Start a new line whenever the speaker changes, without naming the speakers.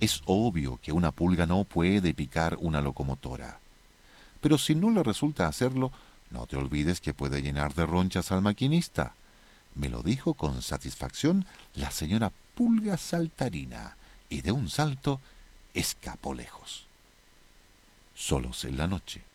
Es obvio que una pulga no puede picar una locomotora. Pero si no le resulta hacerlo, no te olvides que puede llenar de ronchas al maquinista. Me lo dijo con satisfacción la señora Pulga Saltarina, y de un salto escapó lejos. Solos en la noche.